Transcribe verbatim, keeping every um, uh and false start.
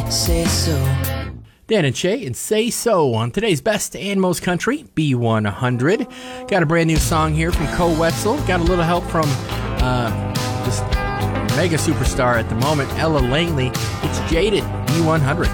Say so. Dan and Shay and Say So on today's Best and Most Country, B one hundred. Got a brand new song here from Koe Wetzel. Got a little help from uh, this mega superstar at the moment, Ella Langley. It's Jaded, B one hundred.